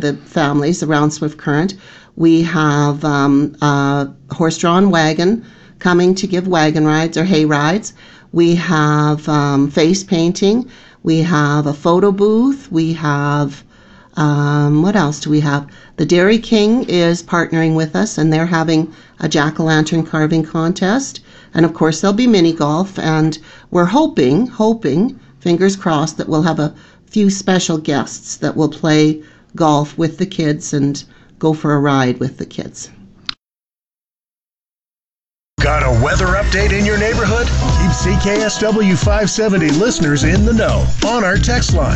the families around Swift Current. We have a horse-drawn wagon coming to give wagon rides or hay rides. We have face painting. We have a photo booth. We have, what else do we have? The Dairy King is partnering with us, and they're having a jack-o'-lantern carving contest. And of course, there'll be mini golf, and we're hoping, fingers crossed, that we'll have a few special guests that will play golf with the kids and go for a ride with the kids. Got a weather update in your neighborhood? Keep CKSW 570 listeners in the know on our text line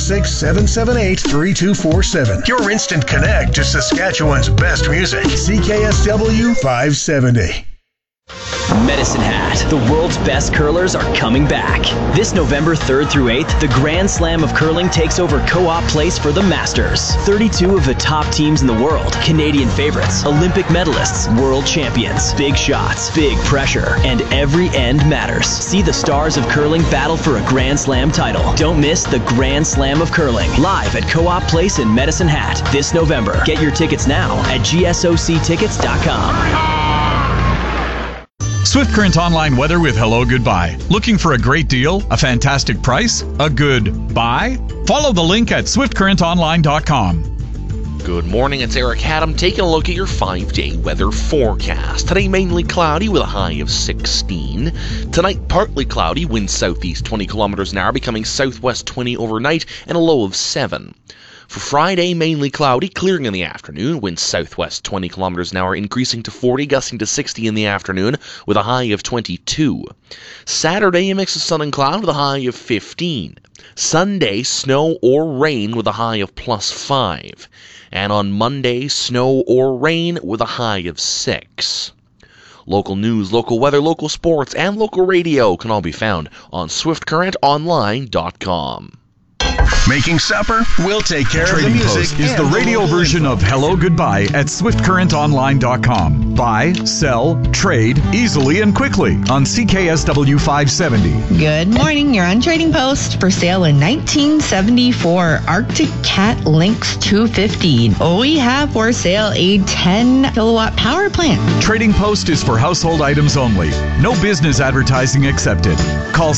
306-778-3247. Your instant connect to Saskatchewan's best music. CKSW 570. Medicine Hat, the world's best curlers are coming back. This November 3rd through 8th, the Grand Slam of Curling takes over Co-op Place for the Masters. 32 of the top teams in the world, Canadian favorites, Olympic medalists, world champions, big shots, big pressure, and every end matters. See the stars of curling battle for a Grand Slam title. Don't miss the Grand Slam of Curling, live at Co-op Place in Medicine Hat this November. Get your tickets now at gsoctickets.com. Swift Current online weather with Hello Goodbye. Looking for a great deal? A fantastic price? A good buy? Follow the link at swiftcurrentonline.com. Good morning, it's Eric Haddam taking a look at your 5-day weather forecast. Today mainly cloudy with a high of 16. Tonight partly cloudy, winds southeast 20 kilometers an hour, becoming southwest 20 overnight, and a low of 7. For Friday, mainly cloudy, clearing in the afternoon, winds southwest 20 kilometers an hour, increasing to 40, gusting to 60 in the afternoon, with a high of 22. Saturday, a mix of sun and cloud with a high of 15. Sunday, snow or rain with a high of +5. And on Monday, snow or rain with a high of 6. Local news, local weather, local sports, and local radio can all be found on swiftcurrentonline.com. Making supper? We'll take care of the Trading music. Post is the radio version of Hello Goodbye at swiftcurrentonline.com. Buy, sell, trade easily and quickly on CKSW 570. Good morning. You're on Trading Post. For sale in 1974 Arctic Cat Lynx 250. We have for sale a 10 kilowatt power plant. Trading Post is for household items only. No business advertising accepted. Call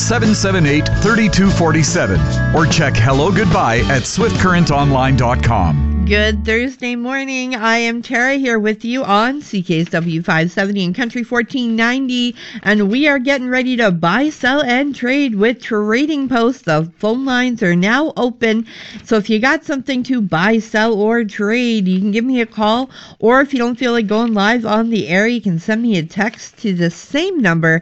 778-3247 or check Hello Goodbye at swiftcurrentonline.com. Good Thursday morning. I am Tara here with you on CKSW 570 and Country 1490, and we are getting ready to buy, sell, and trade with Trading Post. The phone lines are now open, so if you got something to buy, sell, or trade, you can give me a call, or if you don't feel like going live on the air, you can send me a text to the same number,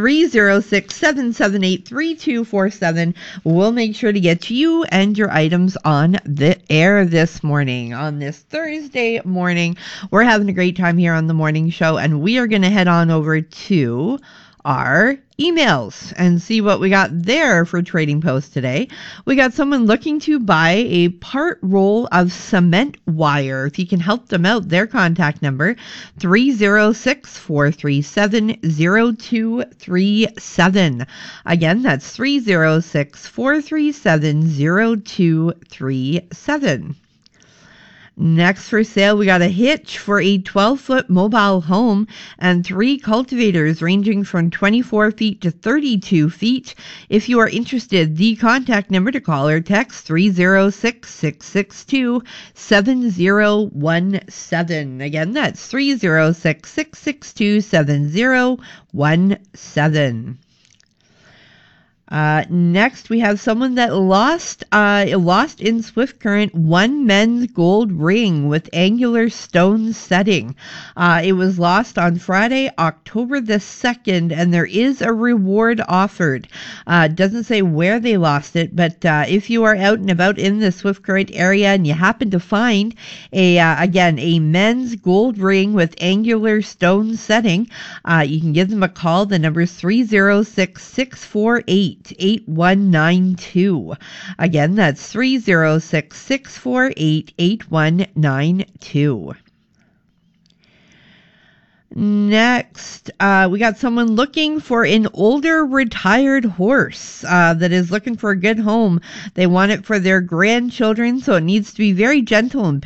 306-778-3247. We'll make sure to get you and your items on the air this morning. On this Thursday morning, we're having a great time here on the morning show, and we are going to head on over to our emails and see what we got there for Trading Post today. We got someone looking to buy a part roll of cement wire. If you can help them out, their contact number 306-437-0237. Again, that's 306-437-0237. Next for sale, we got a hitch for a 12-foot mobile home and 3 cultivators ranging from 24 feet to 32 feet. If you are interested, the contact number to call or text 306-662-7017. Again, that's 306-662-7017. Next, we have someone that lost in Swift Current 1 men's gold ring with angular stone setting. It was lost on Friday, October the 2nd, and there is a reward offered. It doesn't say where they lost it, but if you are out and about in the Swift Current area and you happen to find a men's gold ring with angular stone setting, you can give them a call. The number is 306-648-8192. Again, that's 306-648-8192. Next, we got someone looking for an older retired horse that is looking for a good home. They want it for their grandchildren, so it needs to be very gentle and